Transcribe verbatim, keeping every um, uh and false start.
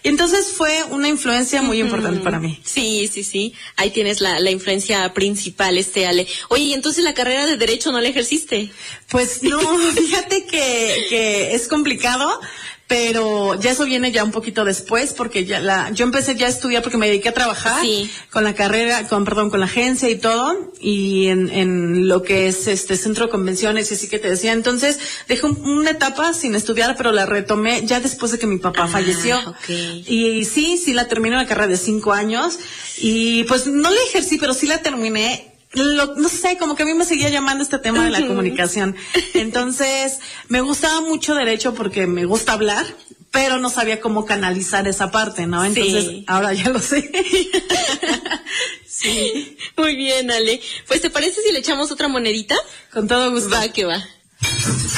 Y entonces fue una influencia muy uh-huh. importante para mí. Sí, sí, sí. Ahí tienes la, la influencia principal, este Ale. Oye, ¿y entonces la carrera de Derecho no la ejerciste? Pues no, fíjate que, que es complicado. Pero ya eso viene ya un poquito después, porque ya la, yo empecé ya a estudiar porque me dediqué a trabajar sí. con la carrera, con, perdón, con la agencia y todo, y en, en lo que es este centro de convenciones y así que te decía. Entonces, dejé un, una etapa sin estudiar, pero la retomé ya después de que mi papá ah, falleció. Okay. Y, y sí, sí la terminé una carrera de cinco años, y pues no la ejercí, pero sí la terminé. Lo, no sé, como que a mí me seguía llamando este tema de la comunicación. Entonces, me gustaba mucho Derecho porque me gusta hablar, pero no sabía cómo canalizar esa parte, ¿no? Entonces, sí. ahora ya lo sé. Sí. Muy bien, Ale. Pues, ¿te parece si le echamos otra monedita? Con todo gusto. Va, que va.